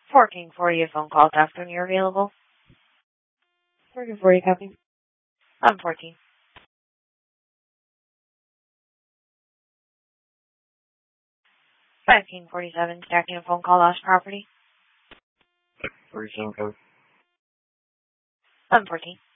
1440, a phone call after when you're available. 1440, copy. 14. 1547, stacking a phone call lost property. 47 code. 14.